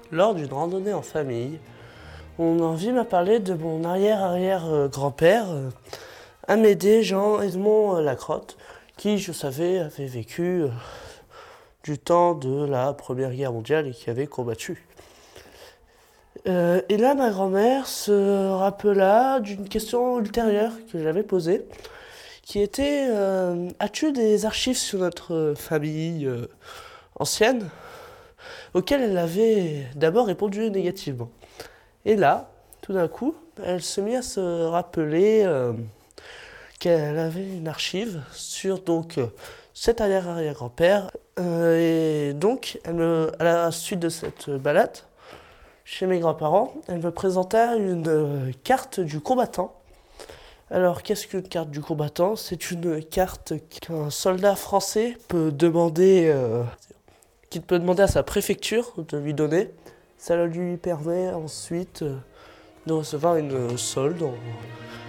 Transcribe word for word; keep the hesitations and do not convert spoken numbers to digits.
Lors d'une randonnée en famille, mon envie m'a parlé de mon arrière-arrière-grand-père, euh, Amédée Jean-Edmond euh, Lacrotte, qui, je savais, avait vécu euh, du temps de la Première Guerre mondiale et qui avait combattu. Euh, et là, ma grand-mère se rappela d'une question ultérieure que j'avais posée, qui était euh, as-tu des archives sur notre famille euh, ancienne auxquelles elle avait d'abord répondu négativement. Et là, tout d'un coup, elle se mit à se rappeler euh, qu'elle avait une archive sur donc euh, cet arrière-arrière-grand-père. Euh, et donc, elle me, à la suite de cette balade chez mes grands-parents, elle me présenta une euh, carte du combattant. Alors, qu'est-ce qu'une carte du combattant? C'est une carte qu'un soldat français peut demander, euh, qu'il peut demander à sa préfecture de lui donner. Ça lui permet ensuite euh, de recevoir une solde.